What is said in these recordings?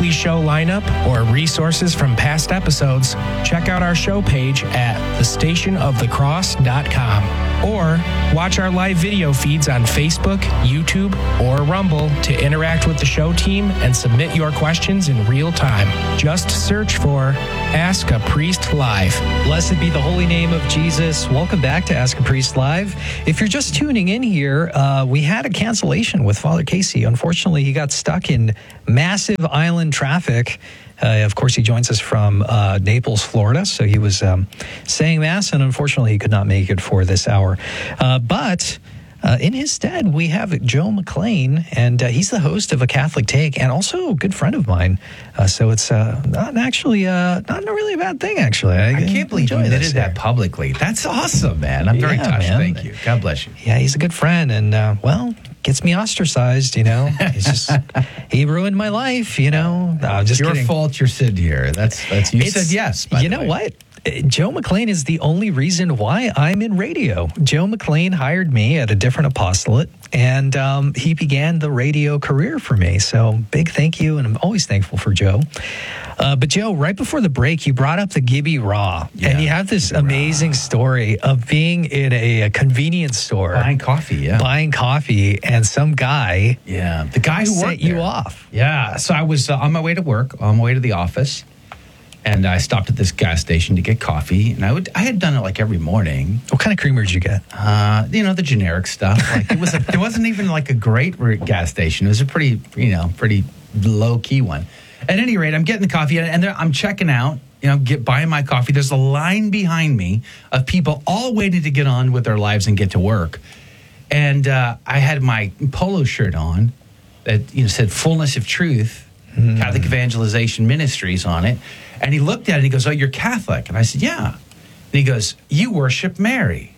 weekly show lineup or resources from past episodes, check out our show page at thestationofthecross.com or watch our live video feeds on Facebook, YouTube, or Rumble to interact with the show team and submit your questions in real time. Just search for Ask a Priest Live. Blessed be the holy name of Jesus. Welcome back to Ask a Priest Live. If you're just tuning in here, we had a cancellation with Father Casey. Unfortunately, he got stuck in massive island traffic. Of course, he joins us from Naples, Florida. So he was saying Mass, and unfortunately, he could not make it for this hour. But in his stead, we have Joe McLean, and he's the host of A Catholic Take and also a good friend of mine. So it's not really a bad thing, actually. I can't believe you did that publicly. That's awesome, man. I'm very touched. Man. Thank you. God bless you. Yeah, he's a good friend, and gets me ostracized, It's just, he ruined my life, No, just your kidding. fault you're sitting here. That's you said yes. You know what? Joe McLean is the only reason why I'm in radio. Joe McLean hired me at a different apostolate, and he began the radio career for me. So big thank you, and I'm always thankful for Joe. But Joe, right before the break, you brought up the Gibby Raw, and you have this amazing story of being in a convenience store. Buying coffee, and some guy the guy who set you off. Yeah, so I was on my way to work, on my way to the office, and I stopped at this gas station to get coffee, and I had done it like every morning. What kind of creamer did you get? The generic stuff. Like it wasn't even like a great gas station. It was a pretty low key one. At any rate, I'm getting the coffee, and I'm checking out. Buying my coffee. There's a line behind me of people all waiting to get on with their lives and get to work. And I had my polo shirt on that said "Fullness of Truth." Catholic Evangelization Ministries on it. And he looked at it and he goes, "Oh, you're Catholic?" And I said, "Yeah." And he goes, "You worship Mary."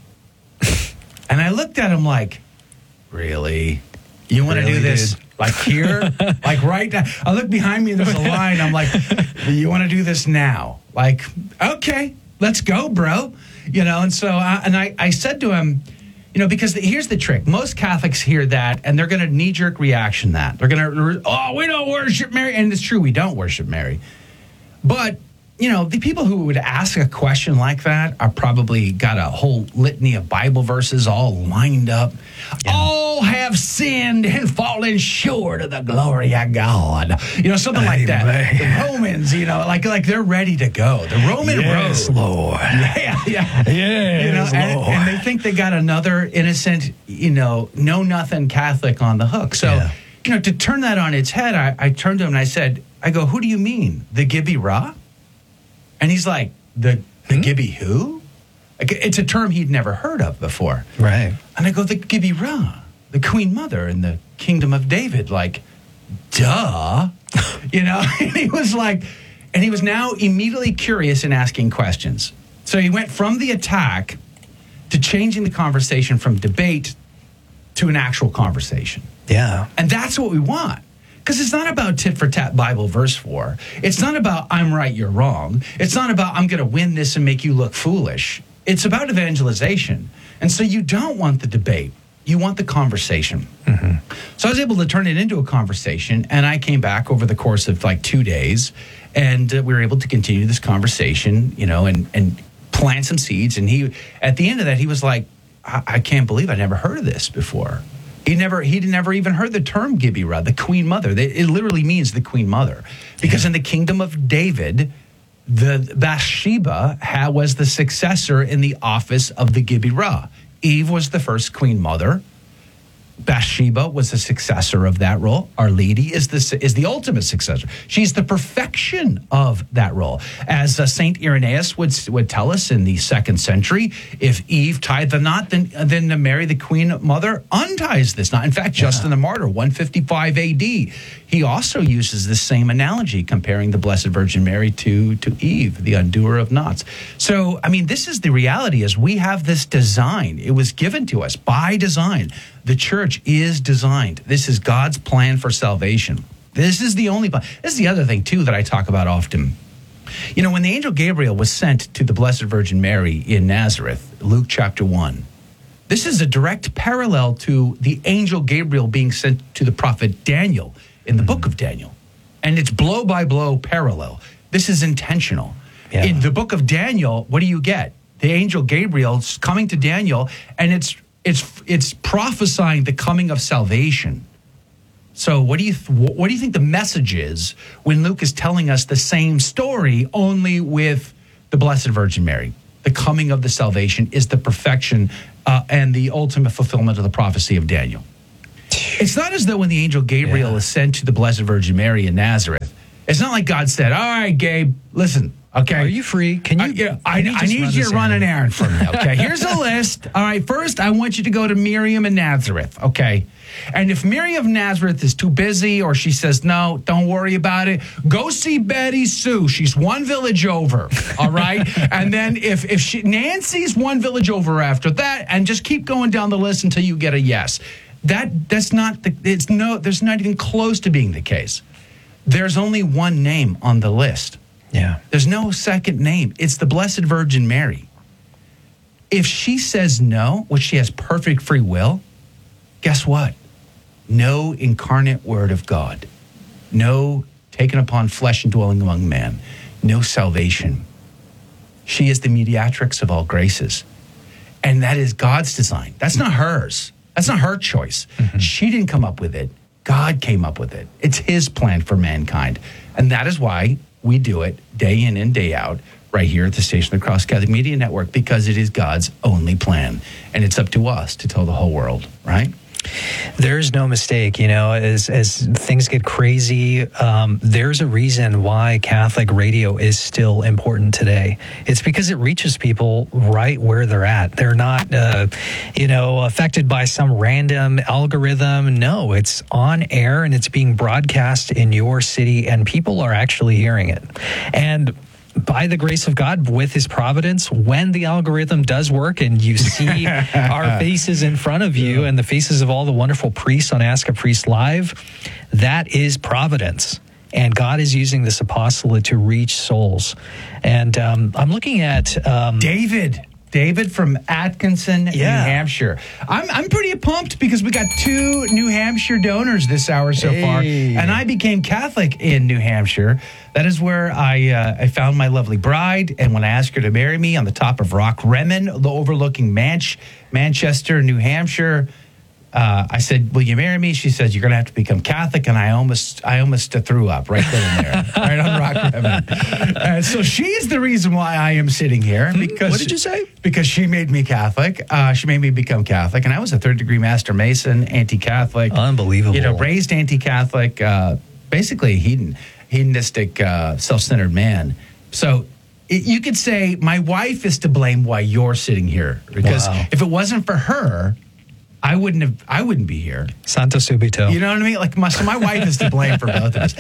And I looked at him like, "Really? You want to do this like here? Like right now?" I look behind me and there's a line. I'm like, "You want to do this now?" Like, "Okay, let's go, bro." And so I said to him, because here's the trick. Most Catholics hear that, and they're going to knee-jerk reaction that. They're going to, we don't worship Mary. And it's true, we don't worship Mary. But, the people who would ask a question like that are probably got a whole litany of Bible verses all lined up. Yeah. All have sinned and fallen short of the glory of God. Something like that. The Romans, like they're ready to go. The Roman road. Lord. Yeah. Yes, Lord. And they think they got another innocent, know-nothing Catholic on the hook. So, to turn that on its head, I turned to him and I said, "Who do you mean? The Gibby Ra?" And he's like, the Gibby who? It's a term he'd never heard of before. Right. And I go, "The Gibby Ra, the Queen Mother in the Kingdom of David." Like, duh. And he was like, and he was now immediately curious and asking questions. So he went from the attack to changing the conversation from debate to an actual conversation. Yeah. And that's what we want. Because it's not about tit for tat Bible verse 4. It's not about I'm right, you're wrong. It's not about I'm going to win this and make you look foolish. It's about evangelization. And so you don't want the debate. You want the conversation. Mm-hmm. So I was able to turn it into a conversation, and I came back over the course of like 2 days, and we were able to continue this conversation, and plant some seeds. And at the end of that, he was like, I can't believe I never heard of this before. He'd never even heard the term Gibby Ra, the Queen Mother. It literally means the Queen Mother. Because in the Kingdom of David, the Bathsheba was the successor in the office of the Gibby Ra. Eve was the first Queen Mother. Bathsheba was the successor of that role. Our Lady is the ultimate successor. She's the perfection of that role. As Saint Irenaeus would tell us in the 2nd century, if Eve tied the knot, then Mary, the Queen Mother, unties this knot. In fact, Justin the Martyr, 155 A.D., he also uses the same analogy, comparing the Blessed Virgin Mary to Eve, the undoer of knots. So, this is the reality, is we have this design. It was given to us by design. The church is designed. This is God's plan for salvation. This is the only plan. This is the other thing, too, that I talk about often. When the angel Gabriel was sent to the Blessed Virgin Mary in Nazareth, Luke chapter 1, this is a direct parallel to the angel Gabriel being sent to the prophet Daniel in the book of Daniel. And it's blow by blow parallel. This is intentional. Yeah. In the book of Daniel, what do you get? The angel Gabriel's coming to Daniel, and it's prophesying the coming of salvation. So what do you think the message is when Luke is telling us the same story, only with the Blessed Virgin Mary? The coming of the salvation is the perfection and the ultimate fulfillment of the prophecy of Daniel. It's not as though when the angel Gabriel is sent to the Blessed Virgin Mary in Nazareth, it's not like God said, all right, Gabe, listen, okay. Are you free? Can you? I need you to run an errand for me, okay? Here's a list. All right, first, I want you to go to Miriam in Nazareth, okay? And if Miriam of Nazareth is too busy or she says, no, don't worry about it, go see Betty Sue. She's one village over, all right? And then if Nancy's one village over after that, and just keep going down the list until you get a yes. There's not even close to being the case. There's only one name on the list. Yeah. There's no second name. It's the Blessed Virgin Mary. If she says no, which she has perfect free will, guess what? No incarnate word of God. No taken upon flesh and dwelling among man. No salvation. She is the mediatrix of all graces. And that is God's design. That's not hers. That's not her choice. Mm-hmm. She didn't come up with it. God came up with it. It's his plan for mankind. And that is why we do it day in and day out right here at the station of the Cross Catholic Media Network, because it is God's only plan. And it's up to us to tell the whole world, right? There's no mistake, as things get crazy, there's a reason why Catholic radio is still important today. It's because it reaches people right where they're at. They're not, affected by some random algorithm. No, it's on air and it's being broadcast in your city and people are actually hearing it. And by the grace of God, with his providence, when the algorithm does work and you see our faces in front of you and the faces of all the wonderful priests on Ask a Priest Live, that is providence. And God is using this apostolate to reach souls. And I'm looking at... David from Atkinson, New Hampshire. I'm pretty pumped because we got 2 New Hampshire donors this hour so far. And I became Catholic in New Hampshire. That is where I found my lovely bride. And when I asked her to marry me on the top of Rock Remen, overlooking Manchester, New Hampshire, I said, will you marry me? She says, you're going to have to become Catholic. And I almost threw up right then and there, right on Rock Remen. So she's the reason why I am sitting here. Because what did you say? Because she made me Catholic. She made me become Catholic. And I was a 3rd-degree Master Mason, anti-Catholic. Unbelievable. Raised anti-Catholic, basically hedonistic, self-centered man. So you could say my wife is to blame why you're sitting here. Because if it wasn't for her, I wouldn't be here. Santo Subito. You know what I mean? Like my wife is to blame for both of us.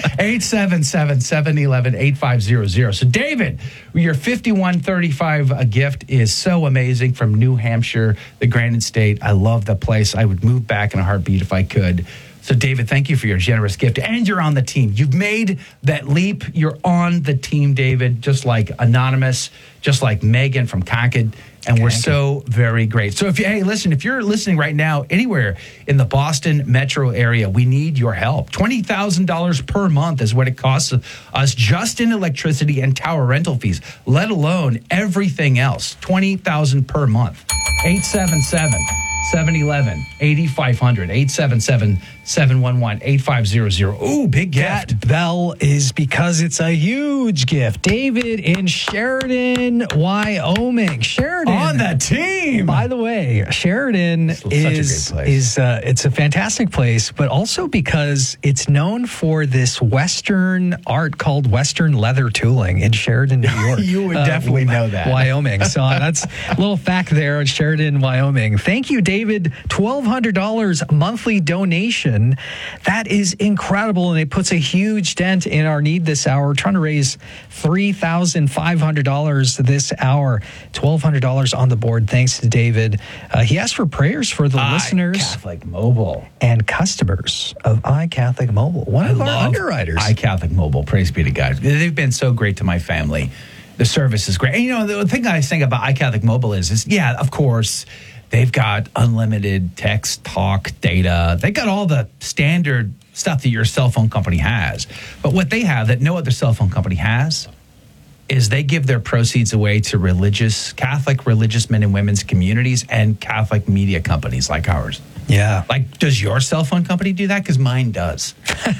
877-711-8500. So David, your 5135 gift is so amazing from New Hampshire, the Granite State. I love the place. I would move back in a heartbeat if I could. So David, thank you for your generous gift. And you're on the team. You've made that leap. You're on the team, David, just like Anonymous, just like Megan from Concord. And we're so very great. So if you're listening right now anywhere in the Boston metro area, we need your help. $20,000 per month is what it costs us just in electricity and tower rental fees, let alone everything else. $20,000 per month. 877-711-8500. 877-711-8500. Ooh, big gift. That bell is because it's a huge gift. David in Sheridan, Wyoming. Sheridan. On the team. By the way, Sheridan is it's a fantastic place, but also because it's known for this Western art called Western leather tooling in Sheridan, New York. You would definitely know that. Wyoming. So that's a little fact there in Sheridan, Wyoming. Thank you, David. $1,200 monthly donation. That is incredible, and it puts a huge dent in our need this hour. We're trying to raise $3,500 this hour. $1,200 on the board, thanks to David. He asked for prayers for the listeners iCatholic Mobile and customers of iCatholic Mobile. One of our underwriters. iCatholic Mobile, praise be to God. They've been so great to my family. The service is great. And, the thing I think about iCatholic Mobile is of course, they've got unlimited text, talk, data. They got all the standard stuff that your cell phone company has. But what they have that no other cell phone company has is they give their proceeds away to Catholic religious men and women's communities and Catholic media companies like ours. Yeah. Like, does your cell phone company do that? Because mine does.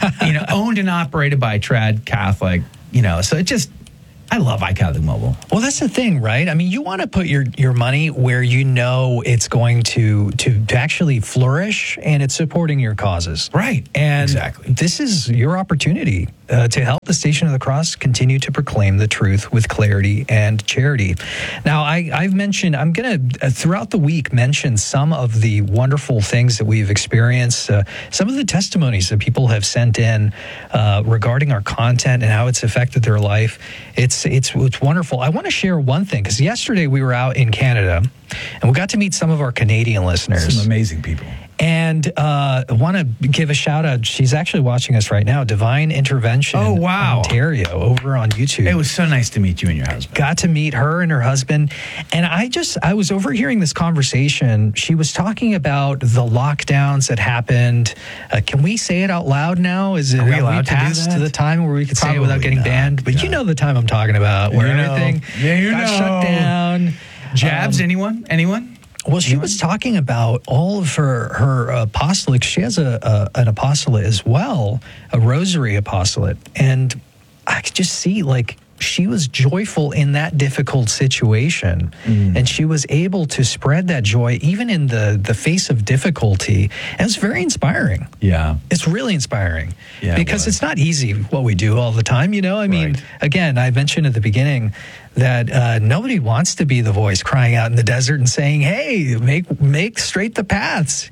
Owned and operated by Trad Catholic, so it just, I love iCatholic Mobile. Well, that's the thing, right? I mean, you want to put your money where you know it's going to actually flourish and it's supporting your causes. Right. And exactly. This is your opportunity to help the Station of the Cross continue to proclaim the truth with clarity and charity. Now, I've mentioned, I'm going to, throughout the week, mention some of the wonderful things that we've experienced, some of the testimonies that people have sent in regarding our content and how it's affected their life. It's wonderful. I want to share one thing, because yesterday we were out in Canada, and we got to meet some of our Canadian listeners. Some amazing people. And I want to give a shout out. She's actually watching us right now. Divine Intervention. Oh, wow. Ontario, over on YouTube. It was so nice to meet you and your husband. Got to meet her and her husband. And I was overhearing this conversation. She was talking about the lockdowns that happened. Can we say it out loud now? Are we allowed to do that? To the time where we could say it without getting banned? But you know the time I'm talking about, where everything got shut down. Jabs, anyone? Well, she was talking about all of her apostolates. She has an apostolate as well, a rosary apostolate. And I could just see, like, she was joyful in that difficult situation. And she was able to spread that joy even in the face of difficulty. And it's very inspiring. Yeah. It's really inspiring. Yeah, because it's not easy what we do all the time, I mean, again, I mentioned at the beginning that nobody wants to be the voice crying out in the desert and saying, hey, make straight the paths.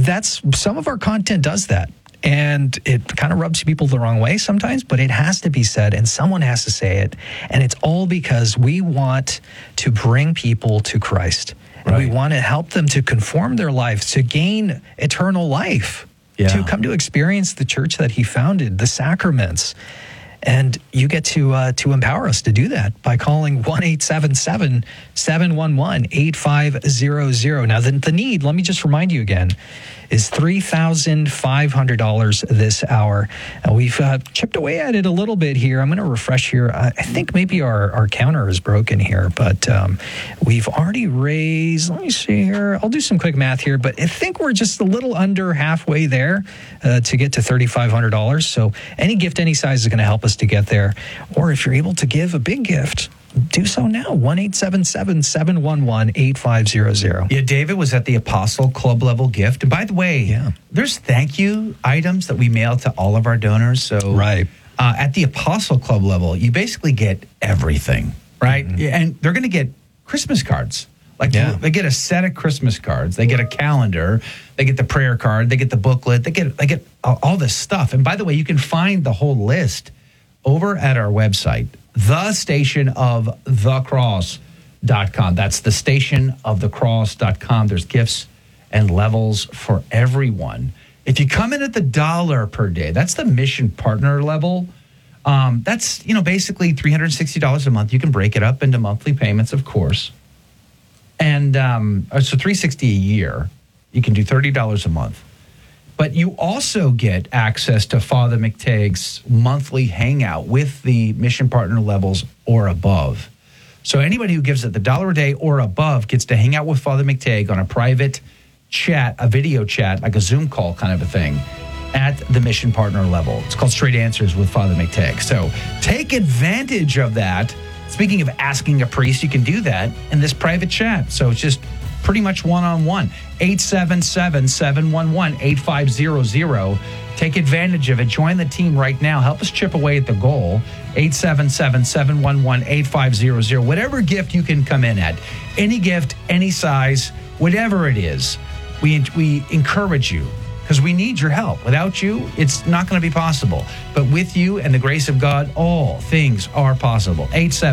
Some of our content does that. And it kind of rubs people the wrong way sometimes, but it has to be said, and someone has to say it. And it's all because we want to bring people to Christ. And we want to help them to conform their lives, to gain eternal life, to come to experience the church that he founded, the sacraments. And you get to empower us to do that by calling 1-877-711-8500. Now, the need, let me just remind you again, is $3,500 this hour. We've chipped away at it a little bit here. I'm going to refresh here. I think maybe our counter is broken here, but we've already raised, let me see here. I'll do some quick math here, but I think we're just a little under halfway there to get to $3,500. So any gift, any size is going to help us to get there. Or if you're able to give a big gift, do so now. 1-877-711-8500. Yeah, David was at the Apostle Club level gift. And by the way, there's thank you items that we mail to all of our donors. So at the Apostle Club level, you basically get everything, right? And they're going to get Christmas cards. They get a set of Christmas cards. They get a calendar. They get the prayer card. They get the booklet. They get all this stuff. And by the way, you can find the whole list over at our website, thestationofthecross.com. That's thestationofthecross.com. There's gifts and levels for everyone. If you come in at the $1 per day, that's the mission partner level. That's, basically $360 a month. You can break it up into monthly payments, of course. And so $360 a year. You can do $30 a month. But you also get access to Father McTague's monthly hangout with the mission partner levels or above. So anybody who gives at the $1 a day or above gets to hang out with Father McTague on a private chat, a video chat, like a Zoom call kind of a thing, at the mission partner level. It's called Straight Answers with Father McTague. So take advantage of that. Speaking of asking a priest, you can do that in this private chat. So it's just pretty much one-on-one. 877-711-8500. Take advantage of it. Join the team right now. Help us chip away at the goal. 877-711-8500. Whatever gift you can come in at. Any gift, any size, whatever it is, we encourage you because we need your help. Without you, it's not going to be possible. But with you and the grace of God, all things are possible.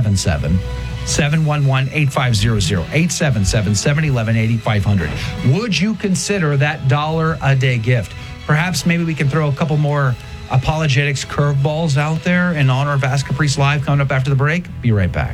877-711-8500, 877-711-8500. Would you consider that $1 a day gift? Perhaps maybe we can throw a couple more apologetics curveballs out there in honor of Ask a Priest Live coming up after the break. Be right back.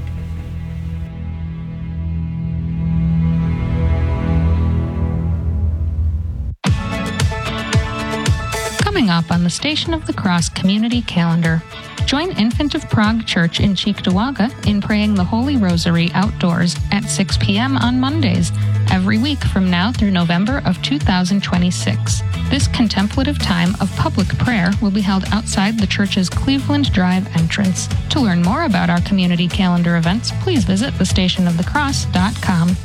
Coming top on the Station of the Cross community calendar. Join Infant of Prague Church in Cheektowaga in praying the Holy Rosary outdoors at 6 p.m. on Mondays, every week from now through November of 2026. This contemplative time of public prayer will be held outside the church's Cleveland Drive entrance. To learn more about our community calendar events, please visit thestationofthecross.com.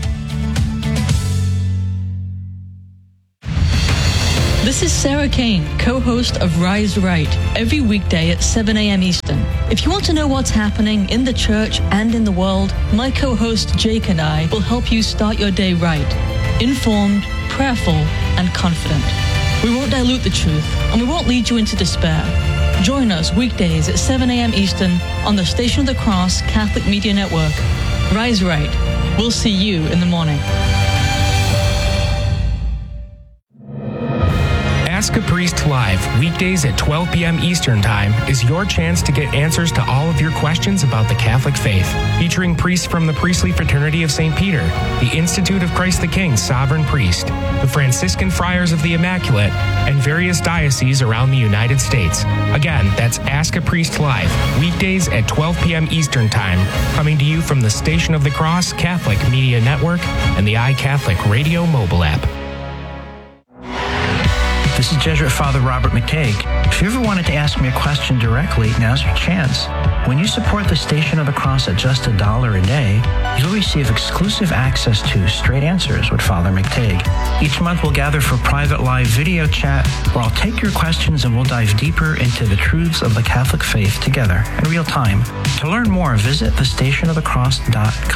This is Sarah Kane, co-host of Rise Right, every weekday at 7 a.m. Eastern. If you want to know what's happening in the church and in the world, my co-host Jake and I will help you start your day right, informed, prayerful, and confident. We won't dilute the truth, and we won't lead you into despair. Join us weekdays at 7 a.m. Eastern on the Station of the Cross Catholic Media Network. Rise Right. We'll see you in the morning. Ask a Priest Live, weekdays at 12 p.m. Eastern Time, is your chance to get answers to all of your questions about the Catholic faith. Featuring priests from the Priestly Fraternity of St. Peter, the Institute of Christ the King Sovereign Priest, the Franciscan Friars of the Immaculate, and various dioceses around the United States. Again, that's Ask a Priest Live, weekdays at 12 p.m. Eastern Time, coming to you from the Station of the Cross Catholic Media Network and the iCatholic Radio mobile app. This is Jesuit Father Robert McTague. If you ever wanted to ask me a question directly, now's your chance. When you support the Station of the Cross at just $1 a day, you'll receive exclusive access to Straight Answers with Father McTague. Each month we'll gather for private live video chat where I'll take your questions and we'll dive deeper into the truths of the Catholic faith together in real time. To learn more, visit thestationofthecross.com.